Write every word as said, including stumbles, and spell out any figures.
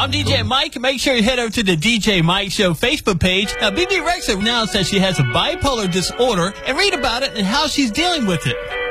I'm D J Mike. Make sure you head over to the D J Mike Show Facebook page. Now, B B Rexa announced that she has a bipolar disorder and read about it and how she's dealing with it.